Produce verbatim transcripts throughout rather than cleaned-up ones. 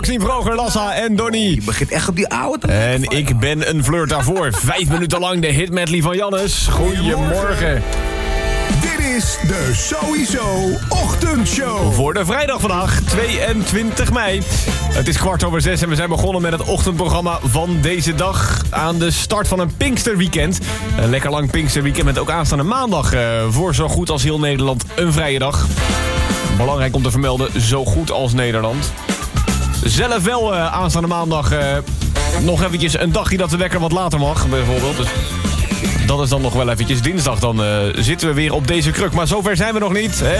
Maxime Vroger, Lassa en Donnie. Je begint echt op die oude te En ik ben een flirt daarvoor. Vijf minuten lang de hitmedley van Jannes. Goedemorgen. Dit is de Sowieso Ochtendshow. Voor de vrijdag vandaag, tweeëntwintig mei. Het is kwart over zes en we zijn begonnen met het ochtendprogramma van deze dag. Aan de start van een Pinksterweekend. Een lekker lang Pinksterweekend met ook aanstaande maandag. Uh, voor zo goed als heel Nederland een vrije dag. Belangrijk om te vermelden, zo goed als Nederland. Zelf wel uh, aanstaande maandag uh, nog eventjes een dagje dat de wekker wat later mag, bijvoorbeeld. Dus dat is dan nog wel eventjes dinsdag. Dan uh, zitten we weer op deze kruk. Maar zover zijn we nog niet. Hè?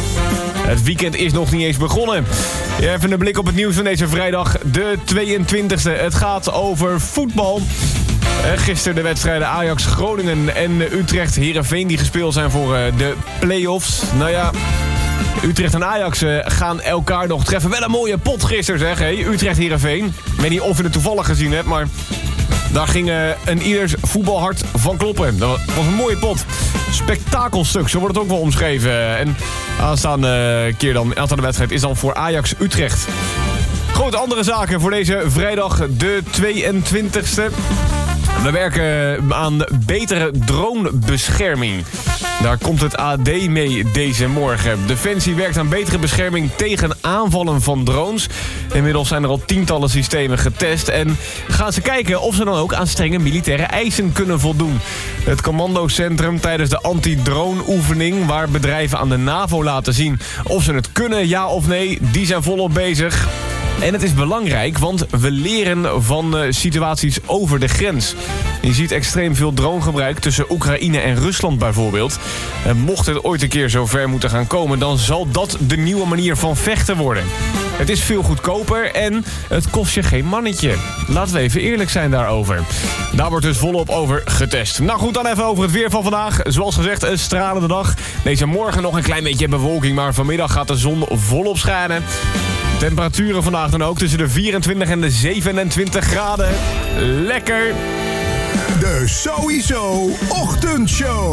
Het weekend is nog niet eens begonnen. Ja, even een blik op het nieuws van deze vrijdag, de tweeëntwintigste. Het gaat over voetbal. Uh, gisteren de wedstrijden Ajax, Groningen en Utrecht, Heerenveen die gespeeld zijn voor uh, de play-offs. Nou ja, Utrecht en Ajax uh, gaan elkaar nog treffen. Wel een mooie pot gisteren zeg. Hey? Utrecht-Heerenveen. Ik weet niet of je het toevallig gezien hebt, maar daar ging uh, een ieders voetbalhart van kloppen. Dat was een mooie pot. Spektakelstuk, zo wordt het ook wel omschreven. En aanstaande uh, keer dan, aanstaande wedstrijd is dan voor Ajax-Utrecht. Goed, andere zaken voor deze vrijdag, de tweeëntwintigste. We werken aan betere dronebescherming. Daar komt het A D mee deze morgen. Defensie werkt aan betere bescherming tegen aanvallen van drones. Inmiddels zijn er al tientallen systemen getest. En gaan ze kijken of ze dan ook aan strenge militaire eisen kunnen voldoen. Het commandocentrum tijdens de anti-drone-oefening, waar bedrijven aan de NAVO laten zien of ze het kunnen, ja of nee, die zijn volop bezig. En het is belangrijk, want we leren van uh, situaties over de grens. Je ziet extreem veel dronegebruik tussen Oekraïne en Rusland bijvoorbeeld. En mocht het ooit een keer zover moeten gaan komen, dan zal dat de nieuwe manier van vechten worden. Het is veel goedkoper en het kost je geen mannetje. Laten we even eerlijk zijn daarover. Daar wordt dus volop over getest. Nou goed, dan even over het weer van vandaag. Zoals gezegd, een stralende dag. Deze morgen nog een klein beetje bewolking, maar vanmiddag gaat de zon volop schijnen. Temperaturen vandaag dan ook tussen de vierentwintig en de zevenentwintig graden. Lekker! De Sowieso Ochtendshow.